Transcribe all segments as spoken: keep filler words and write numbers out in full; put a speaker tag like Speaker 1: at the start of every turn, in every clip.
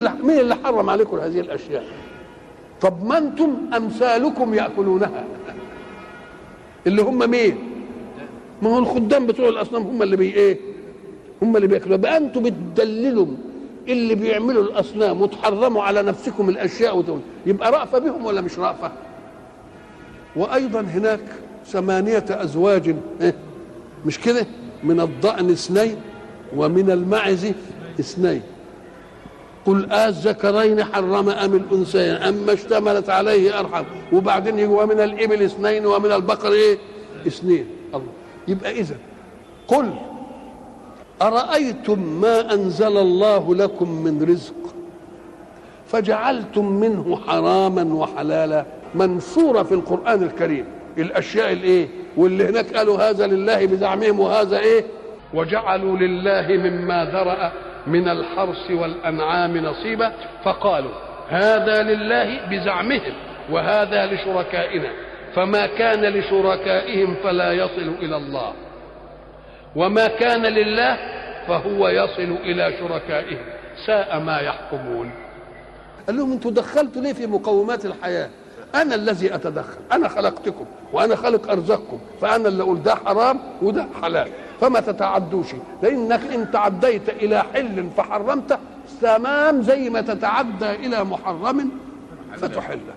Speaker 1: مين اللي حرم عليكم هذه الاشياء؟ طب ما انتم امثالكم ياكلونها، اللي هم مين؟ ما هو الخدام بتوع الاصنام هم اللي بي ايه؟ هم اللي بياكلوا. بقى انتم بتدللوا اللي بيعملوا الاصنام وتحرموا على نفسكم الاشياء وتقول يبقى رأفة بهم ولا مش رأفة؟ وايضا هناك ثمانية ازواج إيه؟ مش كده؟ من الضأن اثنين ومن المعز اثنين، قل الذكرين حرم ام الانثيين اما اشتملت عليه ارحم، وبعدين يجوا من الابل اثنين ومن البقر ايه؟ اثنين. الله. يبقى اذا قل ارايتم ما انزل الله لكم من رزق فجعلتم منه حراما وحلالا، منصوره في القران الكريم الاشياء الايه؟ واللي هناك قالوا هذا لله بزعمهم وهذا ايه؟ وجعلوا لله مما ذرأ من الحرث والأنعام نصيبا فقالوا هذا لله بزعمهم وهذا لشركائنا، فما كان لشركائهم فلا يصل إلى الله، وما كان لله فهو يصل إلى شركائهم، ساء ما يحكمون. قال لهم انتوا دخلتوا ليه في مقومات الحياة؟ أنا الذي أتدخل، أنا خلقتكم وأنا خلق أرزاقكم، فأنا اللي أقول ده حرام وده حلال، فما تتعدوش، لأنك إن تعديت إلى حل فحرمته تمام زي ما تتعدى إلى محرم فتحله.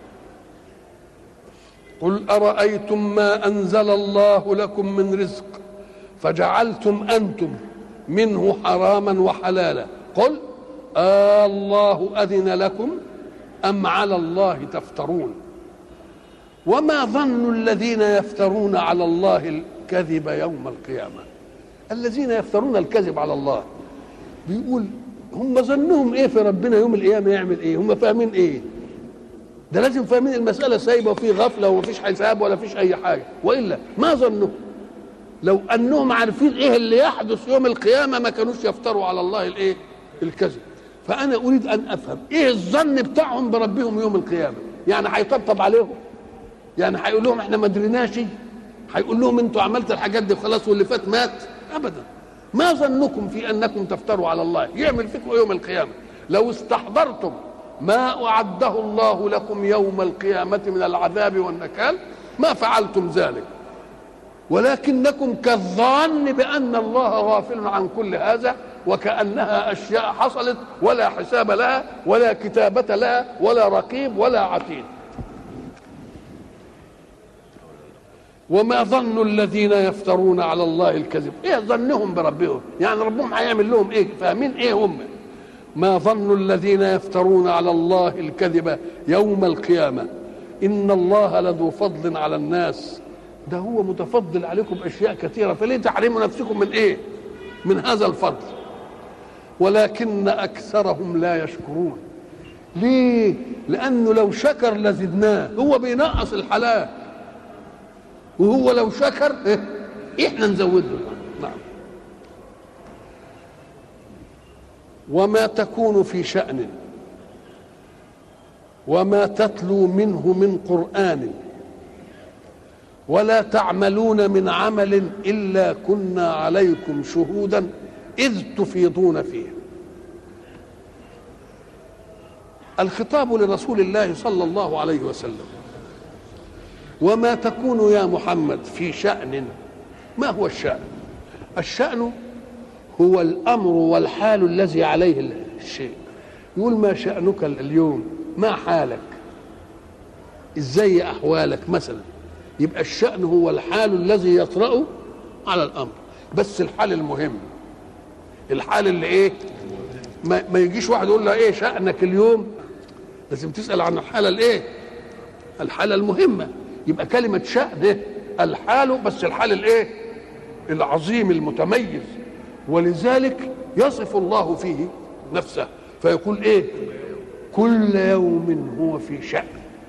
Speaker 1: قل أرأيتم ما أنزل الله لكم من رزق فجعلتم أنتم منه حراما وحلالا، قل آه الله أذن لكم أم على الله تفترون؟ وما ظن الذين يفترون على الله الكذب يوم القيامة؟ الذين يفترون الكذب على الله بيقول هم ظنهم ايه في ربنا يوم القيامة يعمل ايه؟ هم فاهمين ايه؟ ده لازم فاهمين المسألة سايبة وفي غفلة ومفيش حساب ولا فيش اي حاجة، وإلا ما ظنهم لو انهم عارفين ايه اللي يحدث يوم القيامة ما كانوش يفتروا على الله الايه؟ الكذب. فأنا أريد أن أفهم إيه الظن بتاعهم بربهم يوم القيامة؟ يعني هيطبطب عليهم؟ يعني هيقول لهم إحنا ما دريناش؟ هيقول لهم أنتوا عملت الحاجات دي خلاص واللي فات مات؟ أبدا. ما ظنكم في أنكم تفتروا على الله؟ يعمل فيكم يوم القيامة لو استحضرتم ما أعده الله لكم يوم القيامة من العذاب والنكال ما فعلتم ذلك، ولكنكم كالظان بأن الله غافل عن كل هذا وكأنها أشياء حصلت ولا حساب لها ولا كتابة لها ولا رقيب ولا عتيد. وما ظن الذين يفترون على الله الكذب؟ ايه ظنهم بربهم؟ يعني ربهم هيعمل لهم ايه؟ فاهمين ايه هم؟ ما ظن الذين يفترون على الله الكذب يوم القيامة إن الله لذو فضل على الناس، ده هو متفضل عليكم بأشياء كثيرة، فليه تحرموا نفسكم من ايه؟ من هذا الفضل. ولكن أكثرهم لا يشكرون. ليه؟ لأنه لو شكر لزدناه، هو بينقص الحلال وهو لو شكر إيه؟ إحنا نزود له. نعم. وما تكون في شأن وما تتلو منه من قرآن ولا تعملون من عمل إلا كنا عليكم شهودا إذ تفيضون فيه. الخطاب لرسول الله صلى الله عليه وسلم. وما تكون يا محمد في شأن. ما هو الشأن؟ الشأن هو الأمر والحال الذي عليه الشيء. يقول ما شأنك اليوم؟ ما حالك؟ ازاي أحوالك مثلا؟ يبقى الشأن هو الحال الذي يطرأ على الأمر، بس الحال المهم، الحال اللي ايه؟ ما, ما يجيش واحد يقول له ايه شأنك اليوم، لازم تسأل عن الحالة الايه؟ الحالة المهمة. يبقى كلمة شأن ده الحال، بس الحال الايه؟ العظيم المتميز. ولذلك يصف الله فيه نفسه فيقول ايه؟ كل يوم هو في شأن.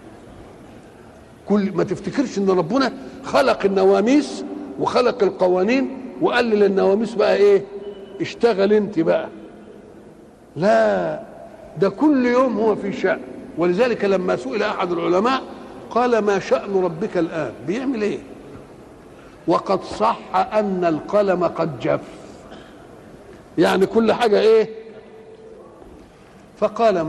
Speaker 1: كل ما تفتكرش ان ربنا خلق النواميس وخلق القوانين وقال للنواميس بقى ايه؟ اشتغل انت بقى. لا، ده كل يوم هو في شأن. ولذلك لما سئل احد العلماء قال ما شأن ربك الآن؟ بيعمل ايه؟ وقد صح ان القلم قد جف، يعني كل حاجة ايه؟ فقال